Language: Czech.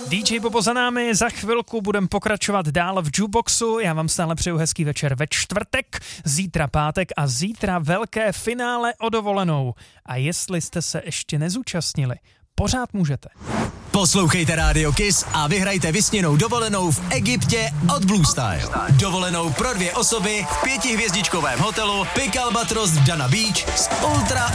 DJ Bobo za námi, za chvilku budeme pokračovat dál v Jukeboxu. Já vám stále přeju hezký večer ve čtvrtek, zítra pátek a zítra velké finále o dovolenou. A jestli jste se ještě nezúčastnili, pořád můžete. Poslouchejte Rádio Kiss a vyhrajte vysněnou dovolenou v Egyptě od Blue Style. Dovolenou pro 2 osoby v 5hvězdičkovém hotelu Pic Albatros v Dana Beach s ultra